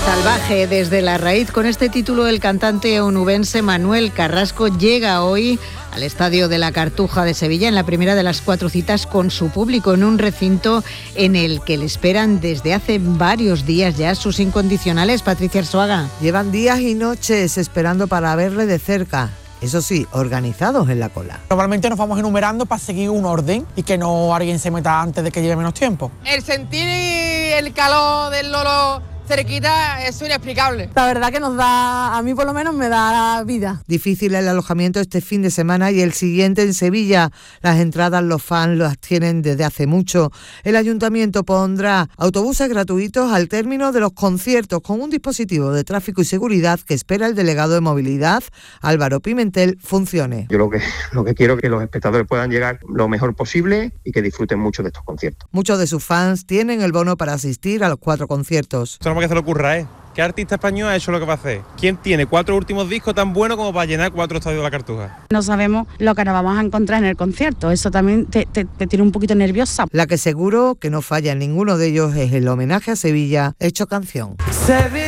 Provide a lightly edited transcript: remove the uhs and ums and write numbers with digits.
Salvaje desde la raíz. Con este título, el cantante onubense Manuel Carrasco llega hoy al Estadio de la Cartuja de Sevilla en la primera de las 4 citas con su público, en un recinto en el que le esperan desde hace varios días ya sus incondicionales. Patricia Arzuaga. Llevan días y noches esperando para verle de cerca. Eso sí, organizados en la cola. Normalmente nos vamos enumerando para seguir un orden y que no alguien se meta antes de que lleve menos tiempo. El sentir el calor del Lolo cerquita es inexplicable. La verdad que nos da, a mí por lo menos me da vida. Difícil el alojamiento este fin de semana y el siguiente en Sevilla. Las entradas los fans las tienen desde hace mucho. El ayuntamiento pondrá autobuses gratuitos al término de los conciertos con un dispositivo de tráfico y seguridad que espera el delegado de movilidad, Álvaro Pimentel, funcione. Yo lo que quiero es que los espectadores puedan llegar lo mejor posible y que disfruten mucho de estos conciertos. Muchos de sus fans tienen el bono para asistir a los 4 conciertos. Que se le ocurra, ¿eh? ¿Qué artista español ha hecho lo que va a hacer? ¿Quién tiene 4 últimos discos tan buenos como para llenar 4 estadios de la Cartuja? No sabemos lo que nos vamos a encontrar en el concierto, eso también te tiene un poquito nerviosa. La que seguro que no falla en ninguno de ellos es el homenaje a Sevilla hecho canción.